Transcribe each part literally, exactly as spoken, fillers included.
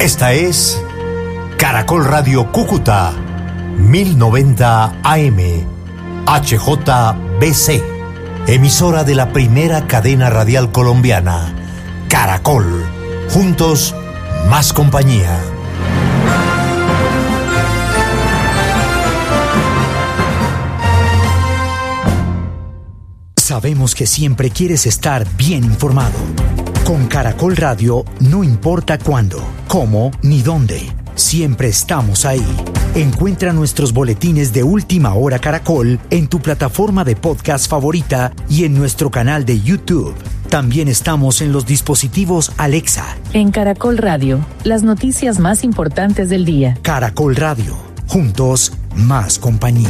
Esta es Caracol Radio Cúcuta, mil noventa A M, H J B C, emisora de la primera cadena radial colombiana, Caracol. Juntos, más compañía. Sabemos que siempre quieres estar bien informado. Con Caracol Radio, no importa cuándo, cómo ni dónde, siempre estamos ahí. Encuentra nuestros boletines de Última Hora Caracol en tu plataforma de podcast favorita y en nuestro canal de YouTube. También estamos en los dispositivos Alexa. En Caracol Radio, las noticias más importantes del día. Caracol Radio, juntos, más compañía.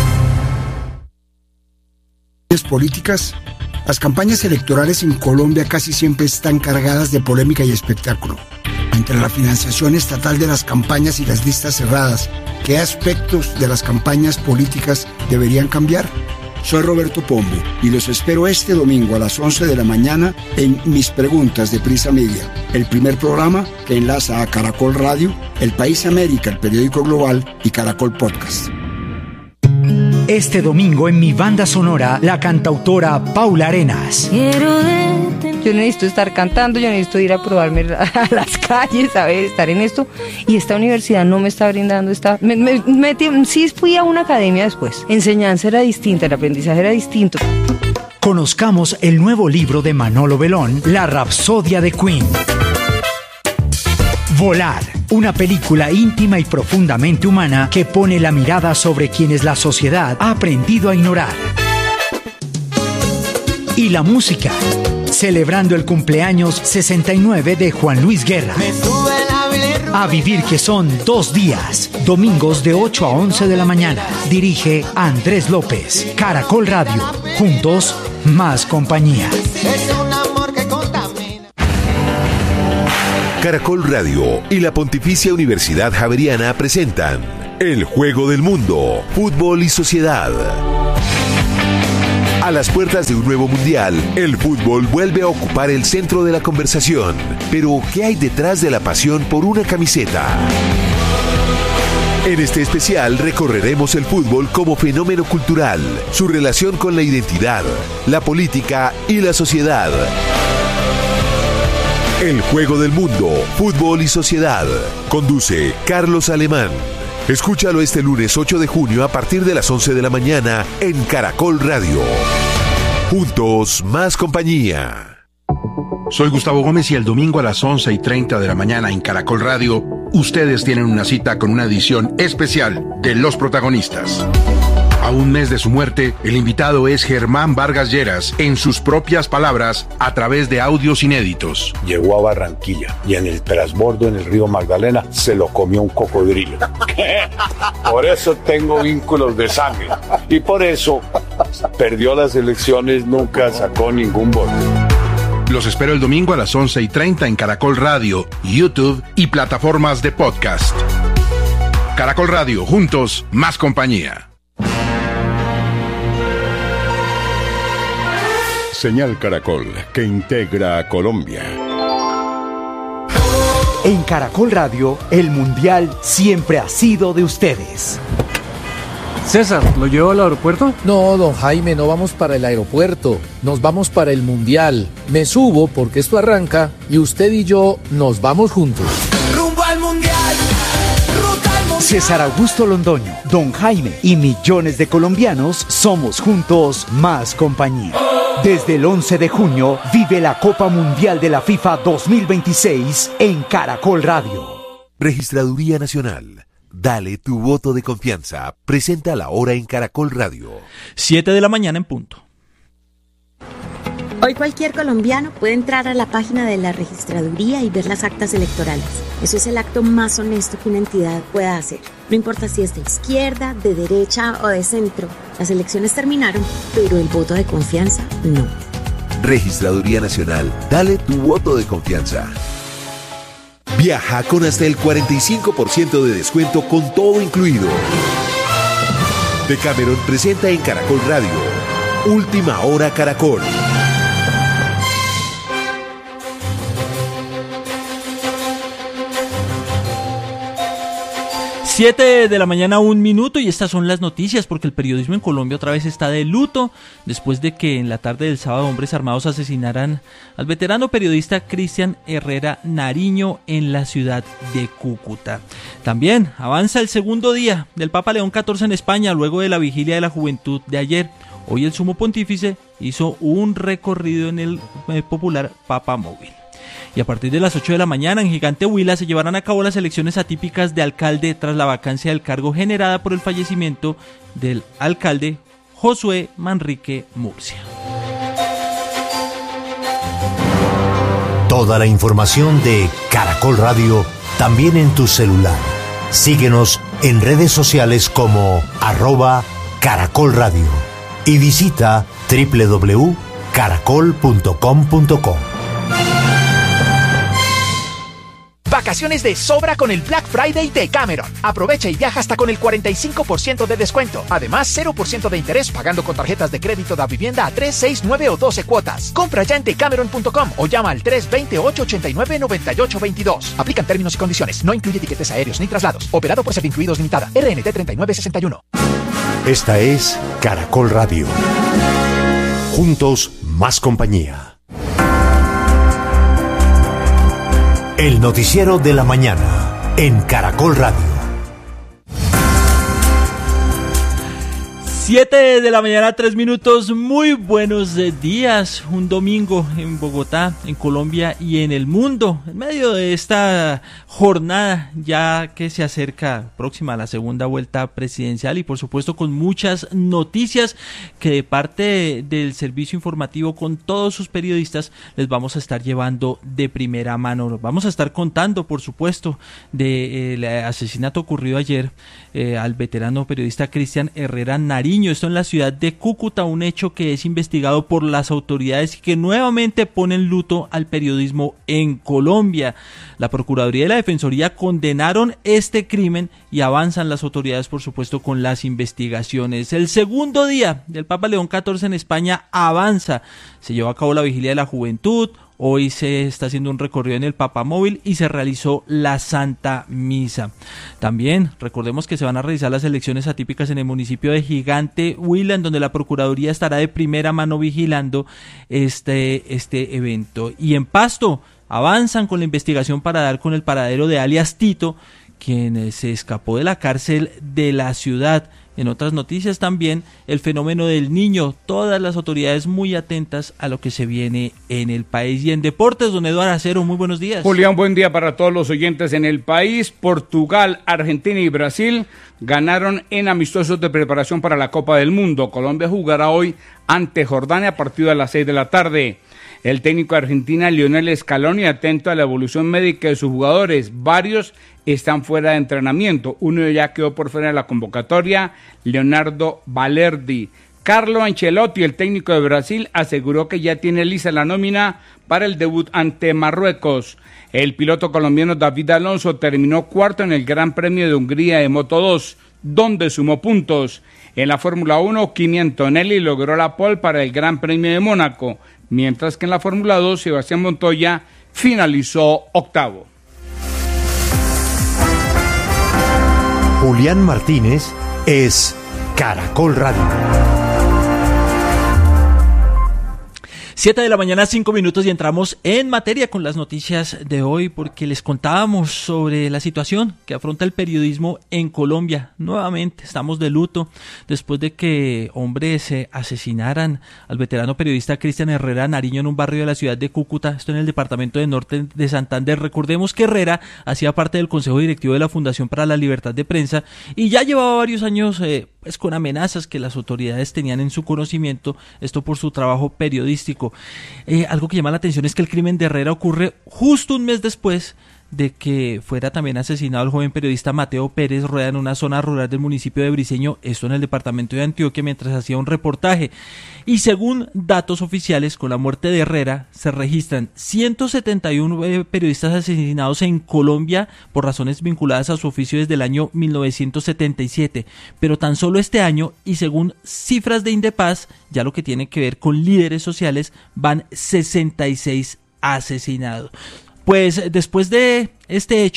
Políticas. Las campañas electorales en Colombia casi siempre están cargadas de polémica y espectáculo. Entre la financiación estatal de las campañas y las listas cerradas, ¿qué aspectos de las campañas políticas deberían cambiar? Soy Roberto Pombo y los espero este domingo a las once de la mañana en Mis Preguntas de Prisa Media, el primer programa que enlaza a Caracol Radio, El País América, el periódico global, y Caracol Podcast. Este domingo en mi banda sonora, la cantautora Paula Arenas. Yo necesito estar cantando, yo necesito ir a probarme a las calles, a ver, estar en esto. Y esta universidad no me está brindando esta... Me, me, me, sí fui a una academia después. Enseñanza era distinta, el aprendizaje era distinto. Conozcamos el nuevo libro de Manolo Belón, La Rapsodia de Queen. Volar, una película íntima y profundamente humana que pone la mirada sobre quienes la sociedad ha aprendido a ignorar. Y la música, celebrando el cumpleaños sesenta y nueve de Juan Luis Guerra. A vivir, que son dos días, domingos de ocho a once de la mañana. Dirige Andrés López. Caracol Radio, juntos, más compañía. Caracol Radio y la Pontificia Universidad Javeriana presentan El Juego del Mundo, Fútbol y Sociedad. A las puertas de un nuevo mundial, el fútbol vuelve a ocupar el centro de la conversación. Pero, ¿qué hay detrás de la pasión por una camiseta? En este especial recorreremos el fútbol como fenómeno cultural, su relación con la identidad, la política y la sociedad. El Juego del Mundo, Fútbol y Sociedad. Conduce Carlos Alemán. Escúchalo este lunes ocho de junio a partir de las once de la mañana en Caracol Radio. Juntos, más compañía. Soy Gustavo Gómez y el domingo a las once y treinta de la mañana en Caracol Radio, ustedes tienen una cita con una edición especial de Los Protagonistas. A un mes de su muerte, el invitado es Germán Vargas Lleras, en sus propias palabras, a través de audios inéditos. Llegó a Barranquilla y en el transbordo en el río Magdalena se lo comió un cocodrilo. Por eso tengo vínculos de sangre y por eso perdió las elecciones, nunca sacó ningún voto. Los espero el domingo a las once y treinta en Caracol Radio, YouTube y plataformas de podcast. Caracol Radio, juntos, más compañía. Señal Caracol, que integra a Colombia. En Caracol Radio, el mundial siempre ha sido de ustedes. César, ¿lo llevo al aeropuerto? No, don Jaime, no vamos para el aeropuerto. Nos vamos para el mundial. Me subo porque esto arranca y usted y yo nos vamos juntos. Rumbo al mundial. Ruta al mundial. César Augusto Londoño, don Jaime y millones de colombianos somos juntos más compañía. Desde el once de junio, vive la Copa Mundial de la FIFA dos mil veintiséis en Caracol Radio. Registraduría Nacional. Dale tu voto de confianza. Presenta la hora en Caracol Radio. siete de la mañana en punto. Hoy cualquier colombiano puede entrar a la página de la registraduría y ver las actas electorales. Eso es el acto más honesto que una entidad pueda hacer. No importa si es de izquierda, de derecha o de centro. Las elecciones terminaron, pero el voto de confianza no. Registraduría Nacional. Dale tu voto de confianza. Viaja con hasta el cuarenta y cinco por ciento de descuento con todo incluido. Decameron presenta en Caracol Radio Última Hora Caracol. siete de la mañana, un minuto, y estas son las noticias, porque el periodismo en Colombia otra vez está de luto, después de que en la tarde del sábado hombres armados asesinaran al veterano periodista Cristian Herrera Nariño en la ciudad de Cúcuta. También avanza el segundo día del Papa León catorce en España, luego de la vigilia de la juventud de ayer. Hoy el sumo pontífice hizo un recorrido en el popular Papa Móvil. Y a partir de las ocho de la mañana en Gigante Huila se llevarán a cabo las elecciones atípicas de alcalde tras la vacancia del cargo generada por el fallecimiento del alcalde Josué Manrique Murcia. Toda la información de Caracol Radio también en tu celular. Síguenos en redes sociales como arroba Caracol Radio y visita doble u doble u doble u punto caracol punto com punto co. Vacaciones de sobra con el Black Friday de Cameron. Aprovecha y viaja hasta con el cuarenta y cinco por ciento de descuento. Además, cero por ciento de interés pagando con tarjetas de crédito da vivienda a tres, seis, nueve o doce cuotas. Compra ya en decameron punto com o llama al tres dos cero, ocho ocho nueve, nueve ocho dos dos. Aplican términos y condiciones. No incluye tiquetes aéreos ni traslados. Operado por Servincluidos Limitada. R N T treinta y nueve sesenta y uno. Esta es Caracol Radio. Juntos, más compañía. El noticiero de la mañana en Caracol Radio. siete de la mañana, tres minutos, muy buenos días, un domingo en Bogotá, en Colombia y en el mundo, en medio de esta jornada ya que se acerca próxima a la segunda vuelta presidencial y por supuesto con muchas noticias que de parte del servicio informativo con todos sus periodistas les vamos a estar llevando de primera mano. Vamos a estar contando por supuesto del asesinato ocurrido ayer eh, al veterano periodista Cristian Herrera Nariño. Esto en la ciudad de Cúcuta, un hecho que es investigado por las autoridades y que nuevamente pone en luto al periodismo en Colombia. La Procuraduría y la Defensoría condenaron este crimen y avanzan las autoridades, por supuesto, con las investigaciones. El segundo día del Papa León catorce en España avanza. Se llevó a cabo la vigilia de la juventud. Hoy se está haciendo un recorrido en el Papamóvil y se realizó la Santa Misa. También recordemos que se van a realizar las elecciones atípicas en el municipio de Gigante Huila, en donde la Procuraduría estará de primera mano vigilando este, este evento. Y en Pasto avanzan con la investigación para dar con el paradero de alias Tito, quien se escapó de la cárcel de la ciudad. En otras noticias también el fenómeno del niño, todas las autoridades muy atentas a lo que se viene en el país. Y en deportes, don Eduardo Acero, muy buenos días. Julián, buen día para todos los oyentes en el país. Portugal, Argentina y Brasil ganaron en amistosos de preparación para la Copa del Mundo. Colombia jugará hoy ante Jordania a partir de las seis de la tarde. El técnico de Argentina, Lionel Scaloni, atento a la evolución médica de sus jugadores. Varios están fuera de entrenamiento. Uno ya quedó por fuera de la convocatoria, Leonardo Balerdi. Carlo Ancelotti, el técnico de Brasil, aseguró que ya tiene lista la nómina para el debut ante Marruecos. El piloto colombiano David Alonso terminó cuarto en el Gran Premio de Hungría de Moto dos, donde sumó puntos. En la Fórmula uno, Kimi Antonelli logró la pole para el Gran Premio de Mónaco, mientras que en la Fórmula dos, Sebastián Montoya finalizó octavo. Julián Martínez es Caracol Radio. siete de la mañana, cinco minutos y entramos en materia con las noticias de hoy porque les contábamos sobre la situación que afronta el periodismo en Colombia. Nuevamente estamos de luto después de que hombres se asesinaran al veterano periodista Cristian Herrera Nariño en un barrio de la ciudad de Cúcuta, esto en el departamento de Norte de Santander. Recordemos que Herrera hacía parte del Consejo Directivo de la Fundación para la Libertad de Prensa y ya llevaba varios años eh, pues con amenazas que las autoridades tenían en su conocimiento, esto por su trabajo periodístico. Eh, algo que llama la atención es que el crimen de Herrera ocurre justo un mes después de que fuera también asesinado el joven periodista Mateo Pérez Rueda en una zona rural del municipio de Briceño, esto en el departamento de Antioquia, mientras hacía un reportaje. Y según datos oficiales, con la muerte de Herrera se registran ciento setenta y uno periodistas asesinados en Colombia por razones vinculadas a su oficio desde el año mil novecientos setenta y siete, pero tan solo este año, y según cifras de Indepaz, ya lo que tiene que ver con líderes sociales, van sesenta y seis asesinados. Pues después de este hecho,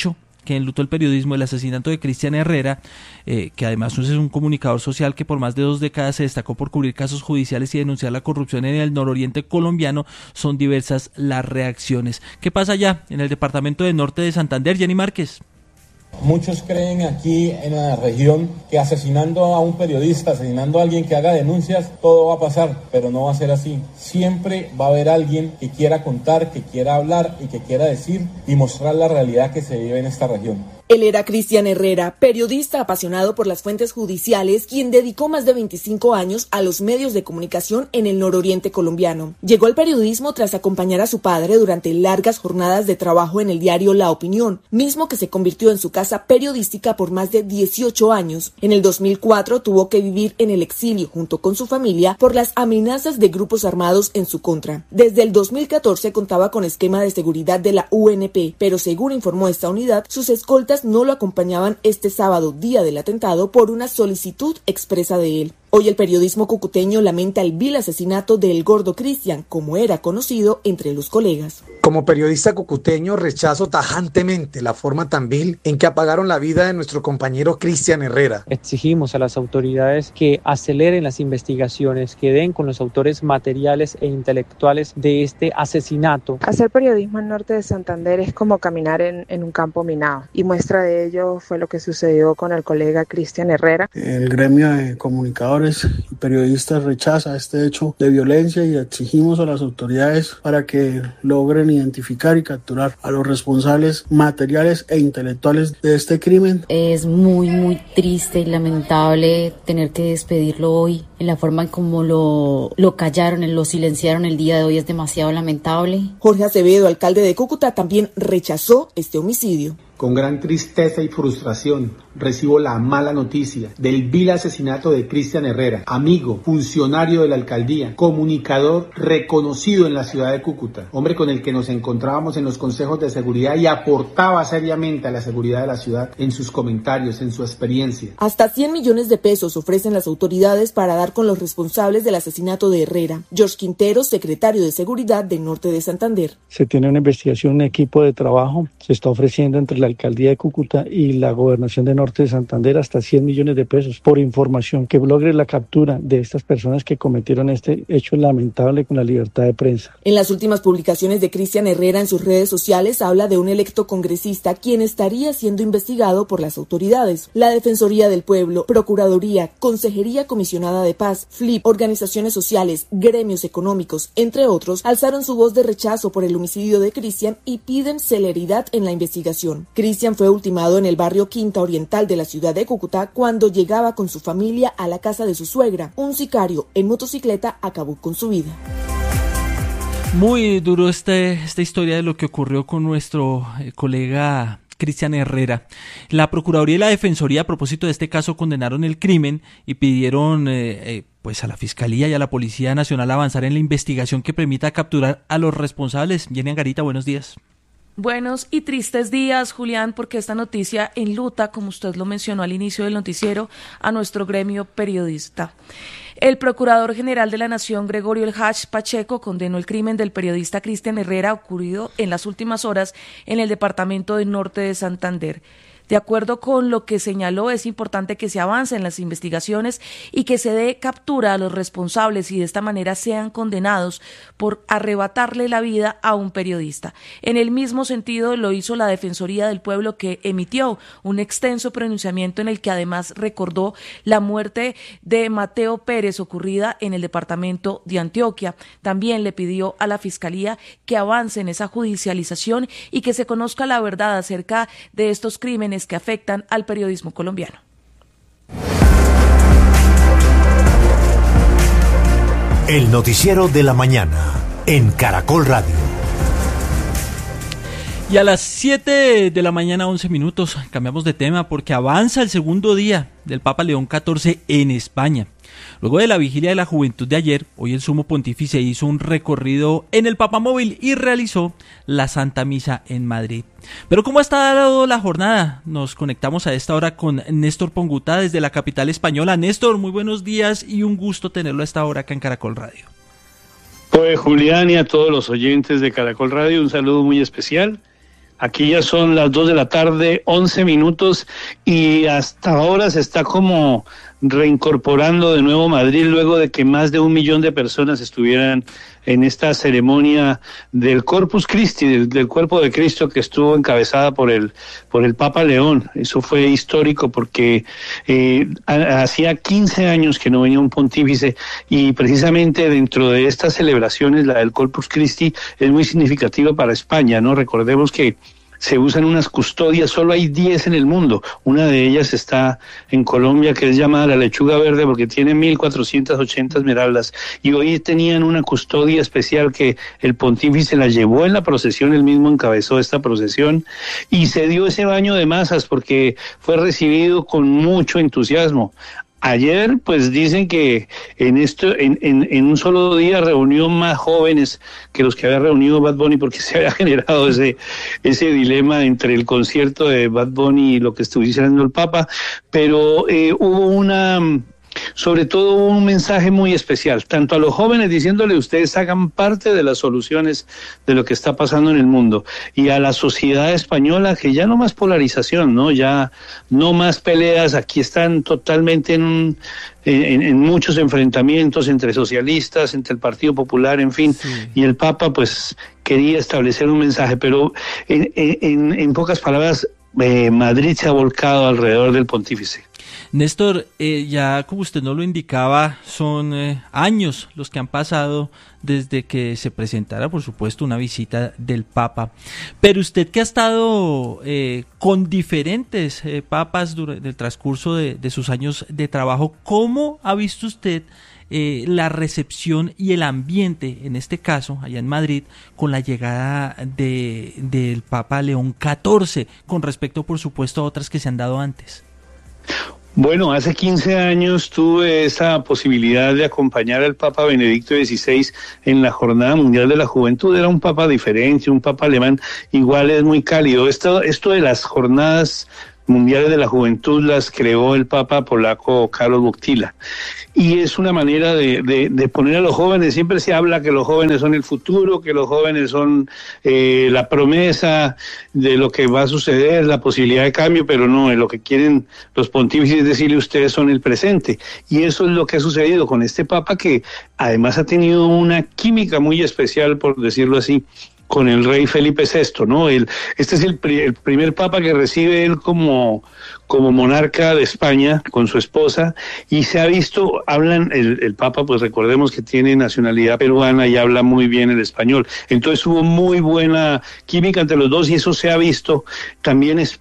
que enlutó el periodismo, el asesinato de Cristian Herrera, eh, que además es un comunicador social que por más de dos décadas se destacó por cubrir casos judiciales y denunciar la corrupción en el nororiente colombiano, son diversas las reacciones. ¿Qué pasa allá en el departamento de Norte de Santander, Jenny Márquez? Muchos creen aquí en la región que asesinando a un periodista, asesinando a alguien que haga denuncias, todo va a pasar, pero no va a ser así. Siempre va a haber alguien que quiera contar, que quiera hablar y que quiera decir y mostrar la realidad que se vive en esta región. Él era Cristian Herrera, periodista apasionado por las fuentes judiciales, quien dedicó más de veinticinco años a los medios de comunicación en el nororiente colombiano. Llegó al periodismo tras acompañar a su padre durante largas jornadas de trabajo en el diario La Opinión, mismo que se convirtió en su casa periodística por más de dieciocho años. En el dos mil cuatro tuvo que vivir en el exilio junto con su familia por las amenazas de grupos armados en su contra. Desde el dos mil catorce contaba con esquema de seguridad de la U N P, pero según informó esta unidad, sus escoltas no lo acompañaban este sábado, día del atentado, por una solicitud expresa de él. Hoy el periodismo cucuteño lamenta el vil asesinato del Gordo Cristian, como era conocido entre los colegas. Como periodista cucuteño rechazo tajantemente la forma tan vil en que apagaron la vida de nuestro compañero Cristian Herrera. Exigimos a las autoridades que aceleren las investigaciones, que den con los autores materiales e intelectuales de este asesinato. Hacer periodismo en Norte de Santander es como caminar en, en un campo minado, y muestra de ello fue lo que sucedió con el colega Cristian Herrera. El gremio de comunicadores y periodistas rechaza este hecho de violencia y exigimos a las autoridades para que logren identificar y capturar a los responsables materiales e intelectuales de este crimen. Es muy muy triste y lamentable tener que despedirlo hoy. En la forma en como lo, lo callaron, lo silenciaron el día de hoy es demasiado lamentable. Jorge Acevedo, alcalde de Cúcuta, también rechazó este homicidio. Con gran tristeza y frustración recibo la mala noticia del vil asesinato de Cristian Herrera, amigo, funcionario de la alcaldía, comunicador reconocido en la ciudad de Cúcuta, hombre con el que nos encontrábamos en los consejos de seguridad y aportaba seriamente a la seguridad de la ciudad en sus comentarios, en su experiencia. Hasta cien millones de pesos ofrecen las autoridades para dar con los responsables del asesinato de Herrera. George Quintero, secretario de Seguridad del Norte de Santander. Se tiene una investigación, un equipo de trabajo, se está ofreciendo entre la alcaldía de Cúcuta y la gobernación de Norte de Santander hasta cien millones de pesos por información que logre la captura de estas personas que cometieron este hecho lamentable con la libertad de prensa. En las últimas publicaciones de Cristian Herrera en sus redes sociales habla de un electo congresista quien estaría siendo investigado por las autoridades. La Defensoría del Pueblo, Procuraduría, Consejería Comisionada de Paz, F L I P, organizaciones sociales, gremios económicos, entre otros, alzaron su voz de rechazo por el homicidio de Cristian y piden celeridad en la investigación. Cristian fue ultimado en el barrio Quinta Oriental de la ciudad de Cúcuta cuando llegaba con su familia a la casa de su suegra. Un sicario en motocicleta acabó con su vida. Muy duro este, esta historia de lo que ocurrió con nuestro eh, colega Cristian Herrera. La Procuraduría y la Defensoría, a propósito de este caso, condenaron el crimen y pidieron eh, eh, pues a la Fiscalía y a la Policía Nacional avanzar en la investigación que permita capturar a los responsables. Jenny Angarita, buenos días. Buenos y tristes días, Julián, porque esta noticia enluta, como usted lo mencionó al inicio del noticiero, a nuestro gremio periodista. El Procurador General de la Nación, Gregorio El Hach Pacheco, condenó el crimen del periodista Cristian Herrera ocurrido en las últimas horas en el departamento de Norte de Santander. De acuerdo con lo que señaló, es importante que se avance en las investigaciones y que se dé captura a los responsables y de esta manera sean condenados por arrebatarle la vida a un periodista. En el mismo sentido lo hizo la Defensoría del Pueblo, que emitió un extenso pronunciamiento en el que además recordó la muerte de Mateo Pérez ocurrida en el departamento de Antioquia. También le pidió a la Fiscalía que avance en esa judicialización y que se conozca la verdad acerca de estos crímenes que afectan al periodismo colombiano. El noticiero de la mañana en Caracol Radio. Y a las siete de la mañana, once minutos, cambiamos de tema porque avanza el segundo día del Papa León catorce en España. Luego de la vigilia de la juventud de ayer, hoy el sumo pontífice hizo un recorrido en el Papamóvil y realizó la Santa Misa en Madrid. Pero ¿cómo ha estado la jornada? Nos conectamos a esta hora con Néstor Ponguta desde la capital española. Néstor, muy buenos días y un gusto tenerlo a esta hora acá en Caracol Radio. Pues Julián y a todos los oyentes de Caracol Radio, un saludo muy especial. Aquí ya son las dos de la tarde, once minutos, y hasta ahora se está como reincorporando de nuevo Madrid luego de que más de un millón de personas estuvieran en esta ceremonia del Corpus Christi, del, del cuerpo de Cristo, que estuvo encabezada por el por el Papa León. Eso fue histórico porque eh, hacía quince años que no venía un pontífice, y precisamente dentro de estas celebraciones, la del Corpus Christi es muy significativa para España, ¿no? Recordemos que se usan unas custodias, solo hay diez en el mundo. Una de ellas está en Colombia, que es llamada la lechuga verde, porque tiene mil cuatrocientas ochenta esmeraldas. Y hoy tenían una custodia especial que el pontífice la llevó en la procesión, él mismo encabezó esta procesión, y se dio ese baño de masas porque fue recibido con mucho entusiasmo. Ayer, pues dicen que en esto, en, en, en un solo día reunió más jóvenes que los que había reunido Bad Bunny, porque se había generado ese, ese dilema entre el concierto de Bad Bunny y lo que estuviese haciendo el Papa, pero eh, hubo una... sobre todo un mensaje muy especial, tanto a los jóvenes diciéndole ustedes hagan parte de las soluciones de lo que está pasando en el mundo, y a la sociedad española que ya no más polarización, no ya no más peleas, aquí están totalmente en, un, en, en muchos enfrentamientos entre socialistas, entre el Partido Popular, en fin, sí. Y el Papa pues quería establecer un mensaje, pero en, en, en pocas palabras, eh, Madrid se ha volcado alrededor del pontífice. Néstor, eh, ya como usted nos lo indicaba, son eh, años los que han pasado desde que se presentara, por supuesto, una visita del Papa. Pero usted que ha estado eh, con diferentes eh, papas durante el transcurso de, de sus años de trabajo, ¿cómo ha visto usted eh, la recepción y el ambiente, en este caso, allá en Madrid, con la llegada de del Papa León catorce, con respecto, por supuesto, a otras que se han dado antes? Bueno, hace quince años tuve esa posibilidad de acompañar al Papa Benedicto dieciséis en la Jornada Mundial de la Juventud. Era un papa diferente, un papa alemán, igual es muy cálido. Esto, esto de las Jornadas Mundiales de la Juventud las creó el Papa polaco Karol Wojtyla, y es una manera de, de, de poner a los jóvenes. Siempre se habla que los jóvenes son el futuro, que los jóvenes son eh, la promesa de lo que va a suceder, la posibilidad de cambio, pero no, lo que quieren los pontífices es decirle ustedes son el presente, y eso es lo que ha sucedido con este Papa, que además ha tenido una química muy especial, por decirlo así, con el rey Felipe sexto, ¿no? El, este es el, el primer papa que recibe él como, como monarca de España, con su esposa, y se ha visto, hablan, el, el papa, pues recordemos que tiene nacionalidad peruana y habla muy bien el español, entonces hubo muy buena química entre los dos, y eso se ha visto. También es,